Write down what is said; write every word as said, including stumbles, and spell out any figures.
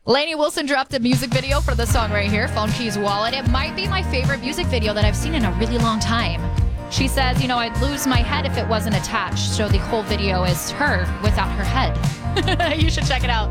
Lainey Wilson dropped a music video for the song right here, Phone Keys Wallet. It might be my favorite music video that I've seen in a really long time. She says, you know, I'd lose my head if it wasn't attached. So the whole video is her without her head. You should check it out.